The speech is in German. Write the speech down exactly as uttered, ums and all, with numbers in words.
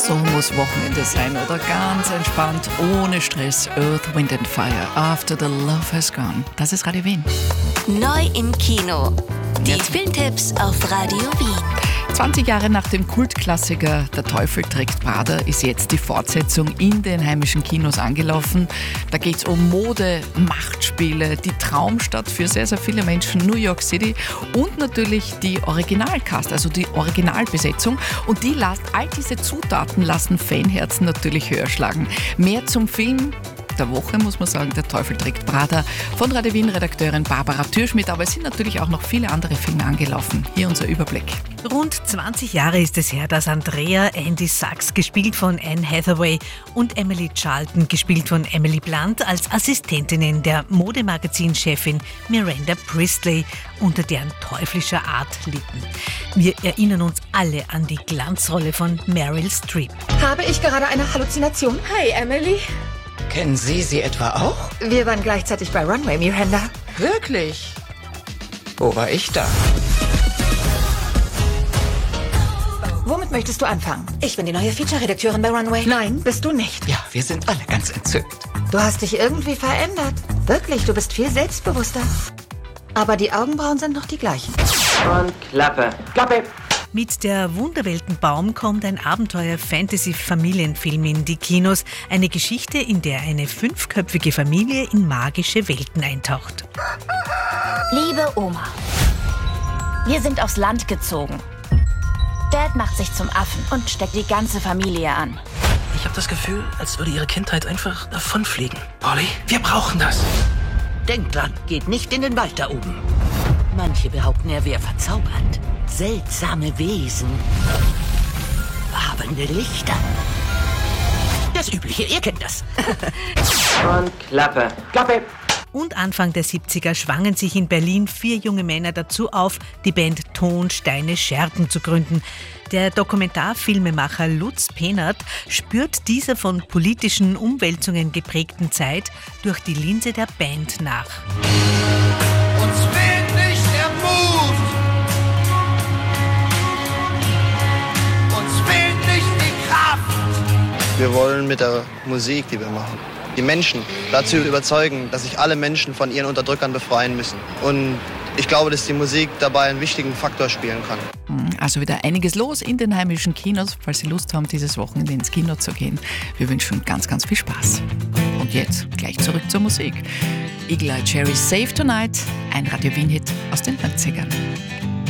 So muss Wochenende sein, oder? Ganz entspannt, ohne Stress. Earth, Wind and Fire, After the Love Has Gone. Das ist Radio Wien. Neu im Kino. Die Jetzt. Filmtipps auf Radio Wien. zwanzig Jahre nach dem Kultklassiker Der Teufel trägt Prada ist jetzt die Fortsetzung in den heimischen Kinos angelaufen. Da geht es um Mode, Machtspiele, die Traumstadt für sehr, sehr viele Menschen, New York City und natürlich die Originalcast, also die Originalbesetzung. Und die las, all diese Zutaten lassen Fanherzen natürlich höher schlagen. Mehr zum Film der Woche, muss man sagen, Der Teufel trägt Prada von Radio Wien-Redakteurin Barbara Türschmidt. Aber es sind natürlich auch noch viele andere Filme angelaufen. Hier unser Überblick. Rund zwanzig Jahre ist es her, dass Andrea Andy Sachs, gespielt von Anne Hathaway, und Emily Charlton, gespielt von Emily Blunt, als Assistentinnen der Modemagazin-Chefin Miranda Priestley unter deren teuflischer Art litten. Wir erinnern uns alle an die Glanzrolle von Meryl Streep. Habe ich gerade eine Halluzination? Hi, Emily. Kennen Sie sie etwa auch? Wir waren gleichzeitig bei Runway, Miranda. Wirklich? Wo war ich da? Womit möchtest du anfangen? Ich bin die neue Feature-Redakteurin bei Runway. Nein, bist du nicht. Ja, wir sind alle ganz entzückt. Du hast dich irgendwie verändert. Wirklich, du bist viel selbstbewusster. Aber die Augenbrauen sind noch die gleichen. Und Klappe. Klappe. Mit der Wunderweltenbaum kommt ein Abenteuer-Fantasy-Familienfilm in die Kinos. Eine Geschichte, in der eine fünfköpfige Familie in magische Welten eintaucht. Liebe Oma, wir sind aufs Land gezogen. Dad macht sich zum Affen und steckt die ganze Familie an. Ich habe das Gefühl, als würde ihre Kindheit einfach davonfliegen. Polly, wir brauchen das. Denkt dran, geht nicht in den Wald da oben. Manche behaupten, er wäre verzaubert. Seltsame Wesen. Wabernde Lichter. Das Übliche, ihr kennt das. Und Klappe. Klappe. Und Anfang der siebziger schwangen sich in Berlin vier junge Männer dazu auf, die Band Ton, Steine, Scherben zu gründen. Der Dokumentarfilmemacher Lutz Penert spürt dieser von politischen Umwälzungen geprägten Zeit durch die Linse der Band nach. Uns fehlt nicht der Mut. Uns fehlt nicht die Kraft. Wir wollen mit der Musik, die wir machen, die Menschen dazu überzeugen, dass sich alle Menschen von ihren Unterdrückern befreien müssen. Und ich glaube, dass die Musik dabei einen wichtigen Faktor spielen kann. Also wieder einiges los in den heimischen Kinos, falls Sie Lust haben, dieses Wochenende ins Kino zu gehen. Wir wünschen ganz, ganz viel Spaß. Und jetzt gleich zurück zur Musik. Eagle Eye Cherry Save Tonight, ein Radio Wien-Hit aus den neunzigern.